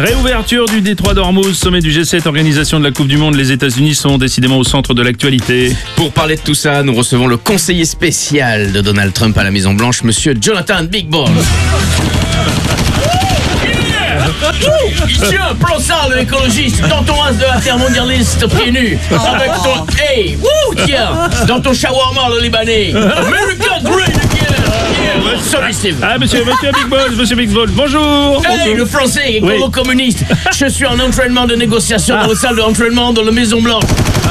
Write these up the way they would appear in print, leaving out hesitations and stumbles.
Réouverture du détroit d'Ormuz, sommet du G7, organisation de la Coupe du Monde. Les États-Unis sont décidément au centre de l'actualité. Pour parler de tout ça, nous recevons le conseiller spécial de Donald Trump à la Maison-Blanche, monsieur Jonathan Big Balls. Ici un plan sale écologiste dans ton as de altermondialiste pieds nus avec ton hey, wouh, tiens, dans ton shawarma le libanais. America great again. Yeah. Sorry Steve. Ah monsieur Big Balls, bonjour. Hey, le français et Oui. communiste. Je suis en entraînement de négociation dans la salle d'entraînement de la Maison Blanche.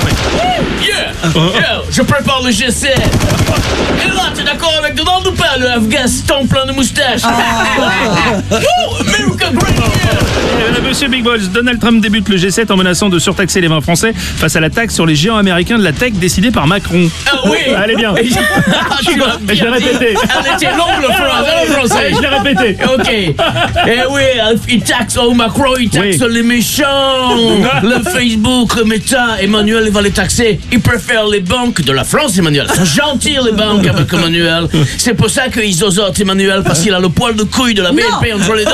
Yeah, je prépare le G7. Et là, t'es d'accord avec Donald ou pas, le Afghanistan plein de moustaches? America great again. Monsieur Big Balls, Donald Trump débute le G7 en menaçant de surtaxer les vins français face à la taxe sur les géants américains de la tech décidée par Macron. Ah oui. Allez bien. Tu l'as bien Je l'ai répété. dit. Elle était longue le français. Je l'ai répété. Ok. Eh oui, il taxe, Macron, il taxe Oui. les méchants. Le Facebook, le Meta, Emmanuel, il va les taxer. Il préfère les banques de la France, Emmanuel. Ils sont gentils, les banques, avec Emmanuel. C'est pour ça qu'ils zozotent Emmanuel, parce qu'il a le poil de couille de la BNP entre les dents.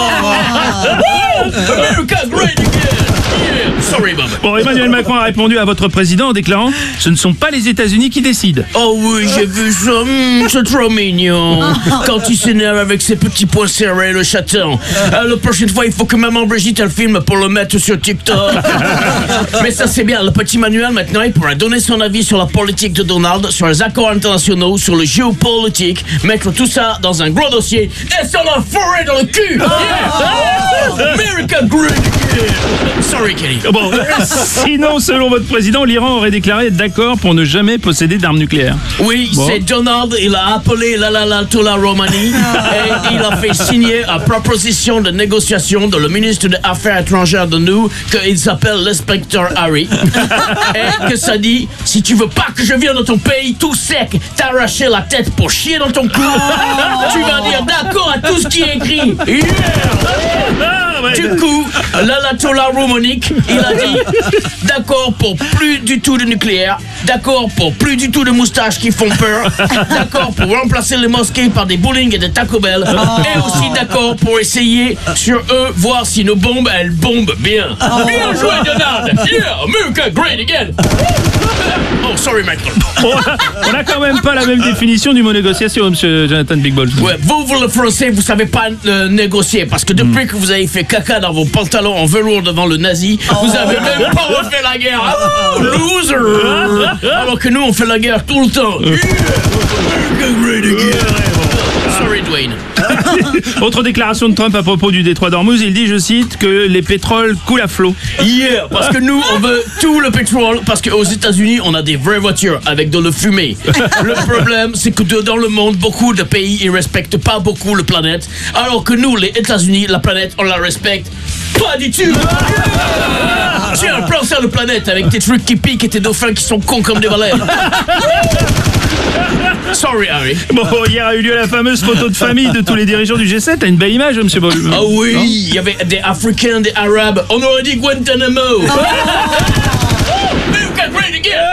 America great again. Yeah. Sorry, Bob. Bon, Emmanuel Macron a répondu à votre président en déclarant « Ce ne sont pas les États-Unis qui décident ». Oh oui, j'ai vu ça, c'est trop mignon. Quand il s'énerve avec ses petits poings serrés, le chaton. La prochaine fois, il faut que maman Brigitte elle filme pour le mettre sur TikTok. Mais ça c'est bien, le petit Manuel maintenant, il pourra donner son avis sur la politique de Donald, sur les accords internationaux, sur le géopolitique, mettre tout ça dans un gros dossier et s'en la fourrer dans le cul. Yeah. America great again. Sorry, Kelly. Bon, sinon, selon votre président, l'Iran aurait déclaré être d'accord pour ne jamais posséder d'armes nucléaires. Oui, Bon. c'est Donald, il a appelé l'Ayatollah Romani et il a fait signer une proposition de négociation de le ministre des Affaires étrangères de nous, qu'il s'appelle l'inspecteur Harry. Et que ça dit, si tu veux pas que je vienne dans ton pays tout sec, t'arracher la tête pour chier dans ton cou, tu vas dire d'accord à tout ce qui est écrit. Yeah. Ah, ouais. Du coup, l'Ayatollah Romanique, il a dit d'accord pour plus du tout de nucléaire, d'accord pour plus du tout de moustaches qui font peur, d'accord pour remplacer les mosquées par des bowling et des Taco Bell, et aussi d'accord pour essayer sur eux voir si nos bombes, elles bombent bien. Bien joué, Donald! Yeah, America great again! Oh, sorry, Michael. On n'a quand même pas la même définition du mot négociation, monsieur Jonathan Big Balls. Ouais, vous le français, vous savez pas négocier parce que depuis que vous avez fait caca dans vos pantalons en velours devant le nazi, vous avez même pas refait la guerre. Ah, loser! Alors que nous, on fait la guerre tout le temps. Sorry, Dwayne. Autre déclaration de Trump à propos du détroit d'Ormuz, il dit, je cite, que les pétroles coulent à flot. Yeah, parce que nous, on veut tout le pétrole, parce qu'aux États-Unis, on a des vraies voitures avec de la fumée. Le problème, c'est que dans le monde, beaucoup de pays, ils respectent pas beaucoup la planète, alors que nous, les États-Unis, la planète, on la respecte. Pas du tout. Tiens, prends ça, la planète, avec tes trucs qui piquent et tes dauphins qui sont cons comme des baleines. Sorry, Harry. Bon, hier a eu lieu la fameuse photo de famille de tous les dirigeants du G7. T'as une belle image, monsieur Balls. Ah oui, il y avait des Africains, des Arabes. On aurait dit Guantanamo.